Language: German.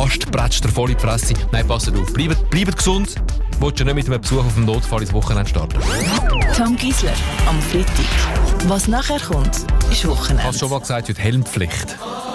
Gast prätscht dir voll in die Fresse. Nein, passt auf. Bleibt gesund. Willst du nicht mit einem Besuch auf dem Notfall ins Wochenende starten? Tom Gisler am Freitag. Was nachher kommt, ist Wochenende. Ich habe schon mal gesagt, heute Helmpflicht.